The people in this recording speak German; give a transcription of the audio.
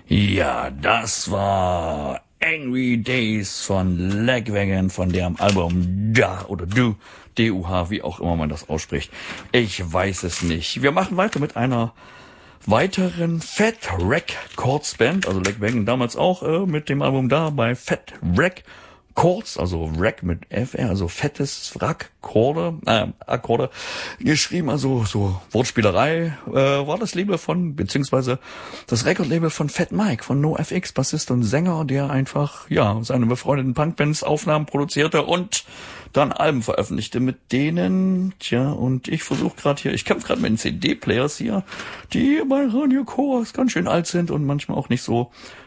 Ja, das war Angry Days von Lagwagon von dem Album Da oder Du, D-U-H, wie auch immer man das ausspricht. Ich weiß es nicht. Wir machen weiter mit einer weiteren Fat Records Band, also Lagwagon damals auch mit dem Album Da bei Fat Records, also Rack mit FR, also fettes Akkorde, geschrieben, also so Wortspielerei, war das Label von, beziehungsweise das Record-Label von Fat Mike, von NoFX, Bassist und Sänger, der einfach, ja, seine befreundeten Punkbands Aufnahmen produzierte und dann Alben veröffentlichte mit denen, und ich versuche gerade hier, ich kämpfe gerade mit den CD-Players hier, die bei Radio Korax ganz schön alt sind und manchmal auch nicht so